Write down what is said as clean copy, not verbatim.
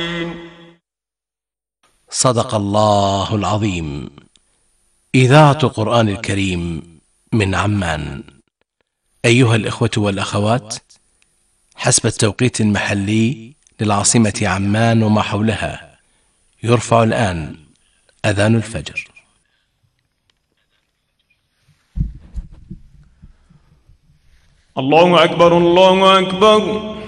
صدق الله العظيم. إذاعة قرآن الكريم من عمان. أيها الإخوة والأخوات، حسب التوقيت المحلي للعاصمة عمان وما حولها، يرفع الآن أذان الفجر. الله أكبر الله أكبر.